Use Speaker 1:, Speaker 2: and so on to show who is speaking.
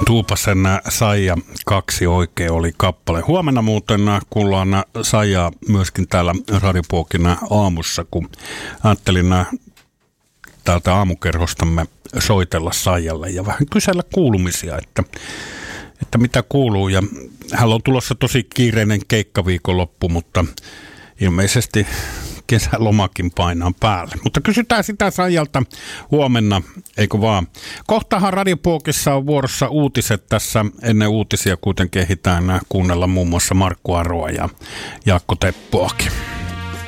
Speaker 1: Tuupasen Saija 2 oikein oli kappale. Huomenna muuten kuullaan Saijaa myöskin täällä Radiopuokin aamussa, kun ajattelin täältä aamukerhostamme soitella Saijalle ja vähän kysellä kuulumisia, että mitä kuuluu. Ja hänellä on tulossa tosi kiireinen keikkaviikonloppu, mutta ilmeisesti kesälomakin painaa päälle. Mutta kysytään sitä Saijalta huomenna, eikö vaan? Kohtahan Radiopuokissa on vuorossa uutiset tässä. Ennen uutisia kuitenkin ehditään kuunnella muun muassa Markku Aroa ja Jaakko Teppoakin.